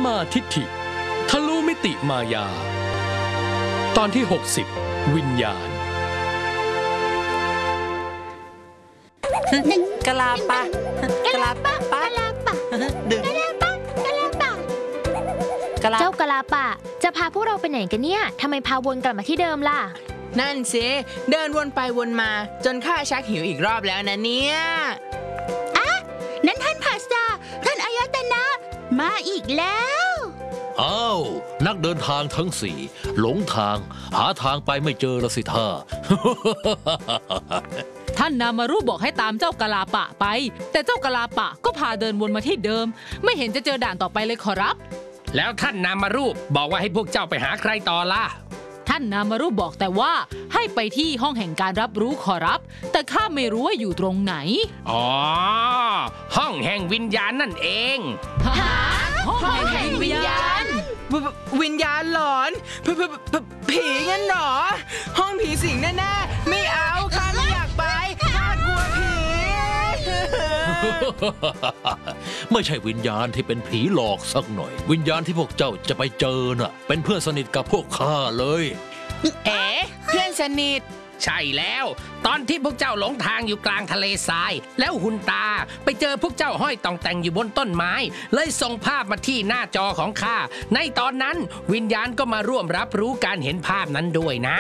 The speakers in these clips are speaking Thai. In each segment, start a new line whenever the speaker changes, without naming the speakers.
มาทิฏฐิทะลุมิติมายาตอนที่60วิญญาณ
กะลาปะกะลาปะปะดึง
เจ้ากะลาปะจะพาพวกเราไปไหนกันเนี่ยทำไมพาวนกลับมาที่เดิมล่ะ
นั่นสิเดินวนไปวนมาจนข้าชักหิวอีกรอบแล้วนะเนี่ย
นั่นท่านผัสสะท่านอายตนะมาอีกแล้ว
อ้าวนักเดินทางทั้งสี่หลงทางหาทางไปไม่เจอละสิท่า
ท่านนามารุบอกให้ตามเจ้ากะลาปะไปแต่เจ้ากะลาปะก็พาเดินวนมาที่เดิมไม่เห็นจะเจอด่านต่อไปเลยขอรับ
แล้วท่านนามารุบอกว่าให้พวกเจ้าไปหาใครต่อล่ะ
ท่านนามารุบอกแต่ว่าให้ไปที่ห้องแห่งการรับรู้ขอรับแต่ข้าไม่รู้ว่าอยู่ตรงไหน
อ๋อห้องแห่งวิญญาณนั่นเอง
ห้องแห่งวิญญาณ
วิญญาณหลอนผีงั้นหรอห้องผีสิงแน่ๆไม่เอาข้าไม่อยากไปข้ากลัวผี
ไม่ใช่วิญญาณที่เป็นผีหลอกสักหน่อยวิญญาณที่พวกเจ้าจะไปเจอน่ะเป็นเพื่อนสนิทกับพวกข้าเลย
เพื่อนสนิท
ใช่แล้วตอนที่พวกเจ้าหลงทางอยู่กลางทะเลทรายแล้วหุ่นตาไปเจอพวกเจ้าห้อยต่องแต่งอยู่บนต้นไม้เลยส่งภาพมาที่หน้าจอของข้าในตอนนั้นวิญญาณก็มาร่วมรับรู้การเห็นภาพนั้นด้วยนะ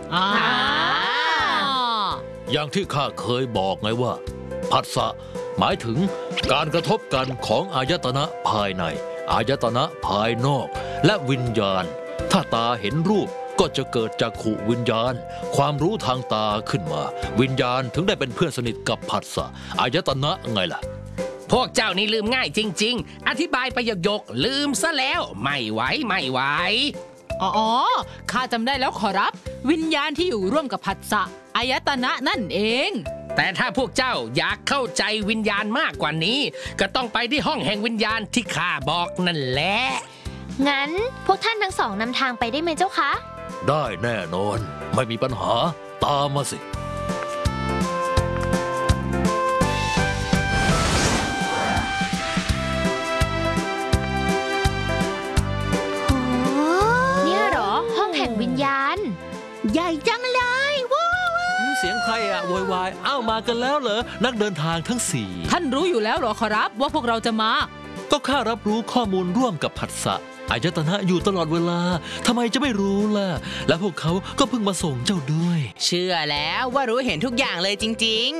อย่างที่ข้าเคยบอกไงว่าผัสสะหมายถึงการกระทบกันของอายตนะภายในอายตนะภายนอกและวิญญาณถ้าตาเห็นรูปก็จะเกิดจักขุวิญญาณความรู้ทางตาขึ้นมาวิญญาณถึงได้เป็นเพื่อนสนิทกับผัสสะอายตนะไงล่ะ
พวกเจ้านี่ลืมง่ายจริงๆอธิบายไปหยกๆลืมซะแล้วไม่ไหว
อ๋อข้าจำได้แล้วขอรับวิญญาณที่อยู่ร่วมกับผัสสะอายตนะนั่นเอง
แต่ถ้าพวกเจ้าอยากเข้าใจวิญญาณมากกว่านี้ก็ต้องไปที่ห้องแห่งวิญญาณที่ข้าบอกนั่นแหละ
งั้นพวกท่านทั้งสองนำทางไปได้ไหมเจ้าคะ
ได้แน่นอนไม่มีปัญหาตามมาสิ
เนี่ยเหรอห้องแห่งวิญญาณ
ใหญ่จังเลยว้าว
เสียงใครอะโวยวายอ้าวมากันแล้วเหรอนักเดินทางทั้งสี่
ท่านรู้อยู่แล้วเหรอขอรับว่าพวกเราจะมา
ก็ข้ารับรู้ข้อมูลร่วมกับผัสสะอายตนะอยู่ตลอดเวลาทำไมจะไม่รู้ล่ะและพวกเขาก็เพิ่งมาส่งเจ้าด้วย
เชื่อแล้วว่ารู้เห็นทุกอย่างเลยจริง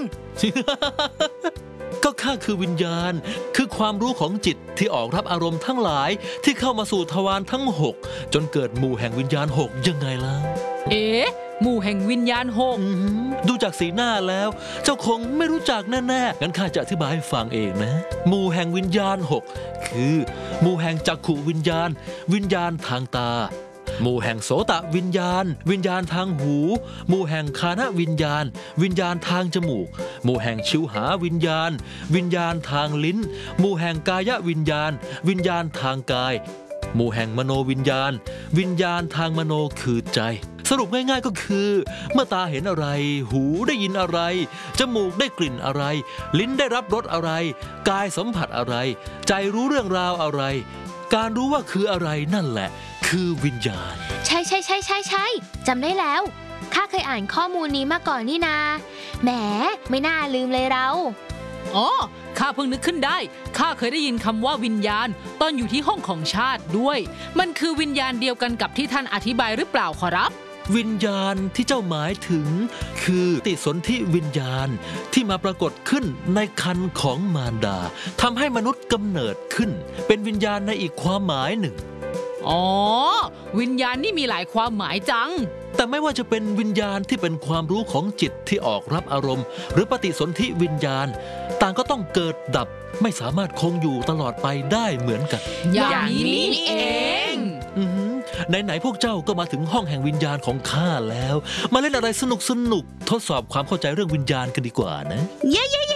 ๆ ก็ข้าคือวิญญาณคือความรู้ของจิตที่ออกรับอารมณ์ทั้งหลายที่เข้ามาสู่ทวารทั้ง6จนเกิดหมู่แห่งวิญญาณ6ยังไงล่ะ
หมู่แห่งวิญญาณ6
ดูจากสีหน้าแล้วเจ้าคงไม่รู้จักแน่ๆงั้นข้าจะอธิบายให้ฟังเองนะหมู่แห่งวิญญาณ6คือหมู่แห่งจักขุวิญญาณวิญญาณทางตาหมู่แห่งโสตวิญญาณวิญญาณทางหูหมู่แห่งคานวิญญาณวิญญาณทางจมูกหมู่แห่งชิวหาวิญญาณวิญญาณทางลิ้นหมู่แห่งกายวิญญาณวิญญาณทางกายหมู่แห่งมโนวิญญาณวิญญาณทางมโนคือใจสรุปง่ายๆก็คือเมื่อตาเห็นอะไรหูได้ยินอะไรจมูกได้กลิ่นอะไรลิ้นได้รับรสอะไรกายสัมผัสอะไรใจรู้เรื่องราวอะไรการรู้ว่าคืออะไรนั่นแหละคือวิญญาณ
ใช่จำได้แล้วข้าเคยอ่านข้อมูลนี้มาก่อนนี่นาแหมไม่น่าลืมเลยเรา
อ๋อข้าเพิ่งนึกขึ้นได้ข้าเคยได้ยินคำว่าวิญญาณตอนอยู่ที่ห้องของชาติด้วยมันคือวิญญาณเดียวกันกับที่ท่านอธิบายหรือเปล่าขอรับ
วิญญาณที่เจ้าหมายถึงคือปฏิสนธิวิญญาณที่มาปรากฏขึ้นในครรภ์ของมารดาทำให้มนุษย์กำเนิดขึ้นเป็นวิญญาณในอีกความหมายหนึ่ง
อ๋อวิญญาณนี่มีหลายความหมายจัง
แต่ไม่ว่าจะเป็นวิญญาณที่เป็นความรู้ของจิตที่ออกรับอารมณ์หรือปฏิสนธิวิญญาณต่างก็ต้องเกิดดับไม่สามารถคงอยู่ตลอดไปได้เหมือนกัน
อย่างนี้เอง
ไหนๆพวกเจ้าก็มาถึงห้องแห่งวิญญาณของข้าแล้วมาเล่นอะไรสนุกทดสอบความเข้าใจเรื่องวิญญาณกันดีกว่านะ
เย้